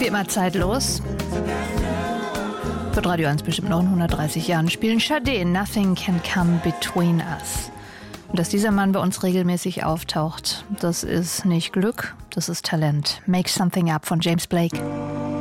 Wie immer zeitlos. Wird Radio 1 bestimmt noch in 130 Jahren spielen. Sade, Nothing Can Come Between Us. Und dass dieser Mann bei uns regelmäßig auftaucht, das ist nicht Glück, das ist Talent. Make Something Up von James Blake.